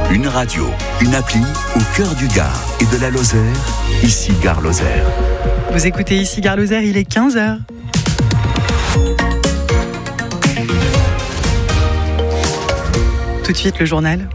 Une radio, une appli au cœur du Gard et de la Lozère, ici Gare Lozère. Vous écoutez ici Gare Lozère, il est 15h. Tout de suite le journal.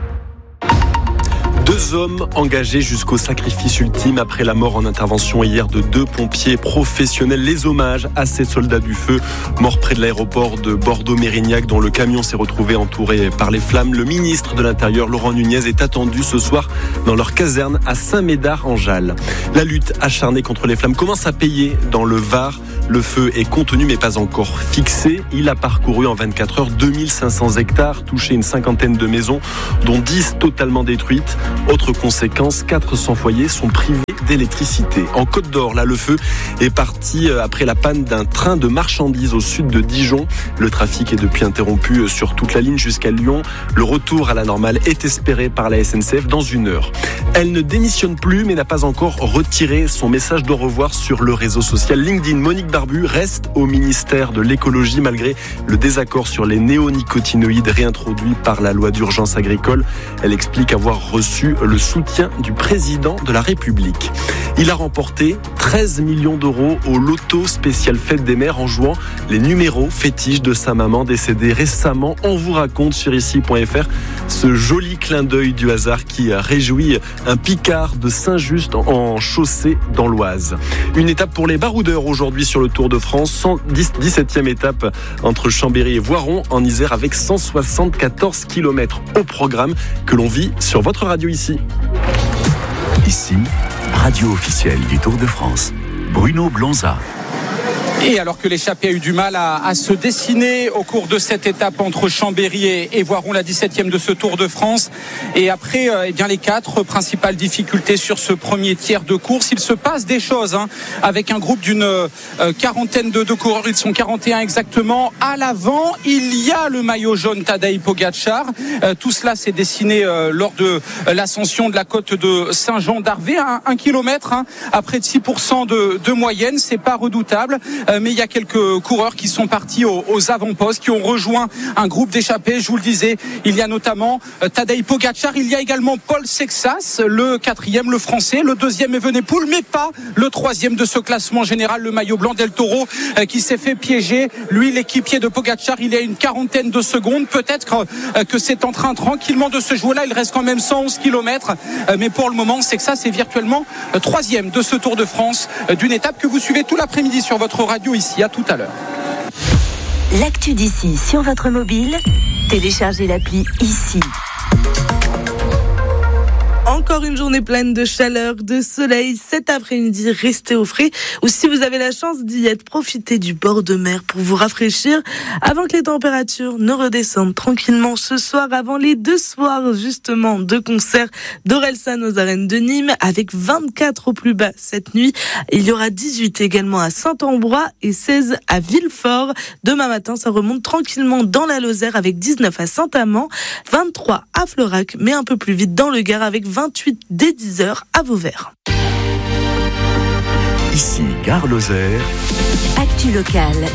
2 hommes engagés jusqu'au sacrifice ultime après la mort en intervention hier de 2 pompiers professionnels. Les hommages à ces soldats du feu morts près de l'aéroport de Bordeaux-Mérignac dont le camion s'est retrouvé entouré par les flammes. Le ministre de l'Intérieur, Laurent Nunez, est attendu ce soir dans leur caserne à Saint-Médard-en-Jalles. La lutte acharnée contre les flammes commence à payer dans le Var. Le feu est contenu mais pas encore fixé. Il a parcouru en 24 heures 2500 hectares, touché une 50aine de maisons, dont 10 totalement détruites. Autre conséquence, 400 foyers sont privés d'électricité. En Côte d'Or, là, le feu est parti après la panne d'un train de marchandises au sud de Dijon. Le trafic est depuis interrompu sur toute la ligne jusqu'à Lyon. Le retour à la normale est espéré par la SNCF dans 1 heure. Elle ne démissionne plus mais n'a pas encore retiré son message d'au revoir sur le réseau social LinkedIn. Monique Barbu reste au ministère de l'écologie malgré le désaccord sur les néonicotinoïdes réintroduits par la loi d'urgence agricole. Elle explique avoir reçu le soutien du président de la République. Il a remporté 13 millions d'euros au loto spécial Fête des Mères en jouant les numéros fétiches de sa maman décédée récemment. On vous raconte sur ici.fr ce joli clin d'œil du hasard qui réjouit un Picard de Saint-Just en chaussée dans l'Oise. Une étape pour les baroudeurs aujourd'hui sur le Tour de France. 17e étape entre Chambéry et Voiron en Isère avec 174 km au programme que l'on vit sur votre radio ici. Ici, radio officielle du Tour de France. Bruno Blonza. Et alors que l'échappée a eu du mal à se dessiner au cours de cette étape entre Chambéry et Voiron, la 17e de ce Tour de France. Et après les 4 principales difficultés sur ce premier tiers de course, il se passe des choses avec un groupe d'une quarantaine de coureurs. Ils sont 41 exactement. À l'avant, il y a le maillot jaune Tadej Pogačar. Tout cela s'est dessiné lors de l'ascension de la côte de Saint-Jean-d'Arvé. 1 kilomètre à près de 6% de moyenne. C'est pas redoutable. Mais il y a quelques coureurs qui sont partis aux avant-postes, qui ont rejoint un groupe d'échappés. Je vous le disais, il y a notamment Tadej Pogačar, il y a également Paul Sexas, le 4e, le français, le 2e Evenepoel, mais pas le 3e de ce classement général, le maillot blanc Del Toro, qui s'est fait piéger. Lui, l'équipier de Pogačar, il y a une quarantaine de secondes. Peut-être que c'est en train tranquillement de se jouer là. Il reste quand même 111 km. Mais pour le moment, Sexas est virtuellement 3e de ce Tour de France, d'une étape que vous suivez tout l'après-midi sur votre radio ici. À tout à l'heure. L'actu d'ici sur votre mobile, téléchargez l'appli ici. Encore une journée pleine de chaleur, de soleil. Cet après-midi, restez au frais. Ou si vous avez la chance d'y être, profitez du bord de mer pour vous rafraîchir avant que les températures ne redescendent tranquillement ce soir, avant les 2 soirs justement de concert d'Orelsan aux arènes de Nîmes avec 24 au plus bas cette nuit. Il y aura 18 également à Saint-Ambrois et 16 à Villefort. Demain matin, ça remonte tranquillement dans la Lozère avec 19 à Saint-Amand, 23 à Florac, mais un peu plus vite dans le Gard avec 28 dès 10h à Vauvert. Ici Gare Lozère. Actu locale.